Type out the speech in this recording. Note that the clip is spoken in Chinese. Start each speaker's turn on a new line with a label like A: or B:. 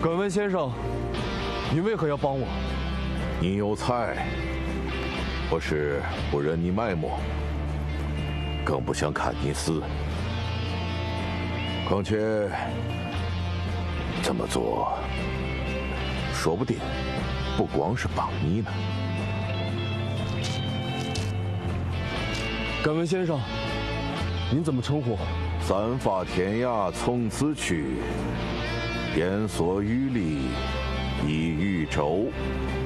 A: 敢问先生，你为何要帮我？
B: 你有才，我是不认你脉脉，更不想看你死。况且这么做，说不定不光是帮你呢。
A: 敢问先生，您怎么称呼？
B: 散发天涯从此去，烟蓑雨笠一渔舟。